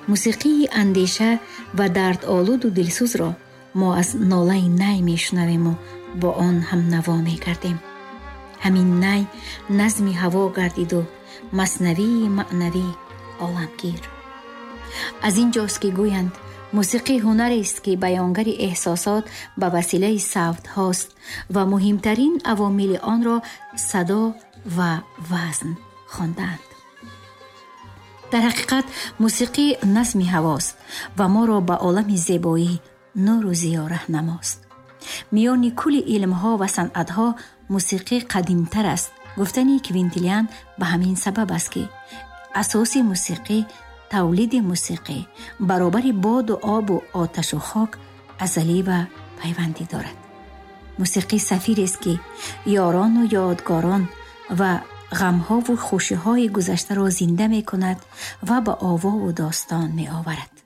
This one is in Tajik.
мусиқии андеша ва дардолуду дилсӯзро мо аз нолаи най мешунавему бо он ҳамнаво мекардем. ҳамин най назми ҳаво гардиду маснавии маънавӣ оламгир. аз ин ҷост ки гӯянд мусиқӣ ҳунарест ки баёнгари эҳсосот ба василаи савтҳост ва муҳимтарин авомили онро садо ва вазн хондаанд. дар ҳақиқат мусиқӣ назми ҳавост ва моро ба олами зебоӣ нуру зиё раҳнамост. миёни кулли илмҳо ва санъатҳо мусиқӣ қадимтар аст. гуфтани Квинтилиан ба ҳамин сабаб аст ки асоси мусиқӣ тавлиди мусиқӣ баробари боду обу оташу хок азалӣ ва пайвандӣ дорад. мусиқӣ сафирест ки ёрону ёдгорон ва ғамҳову хушиҳои гузаштаро зинда мекунад ва ба овову достон меоварад.